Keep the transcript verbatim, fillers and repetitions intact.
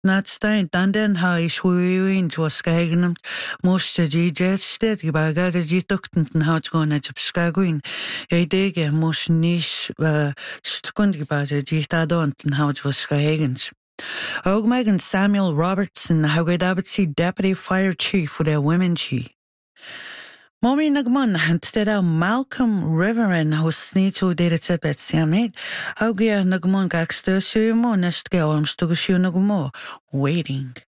Natstein dandan ha ishwin to skagnum most ji jetstead gibaga ji tukten ha gona jibskaguin idege most nish stkund gibaga ji tadont ha jwaskagens. Og Megan Samuel Robertson hagudabitsi deputy fire chief for the women chi. Mommy nagman hantera Malcolm Riverin hosnito data tibet siamit. Augia nagman gakstur sumo nest gelum stugusu nagmo waiting.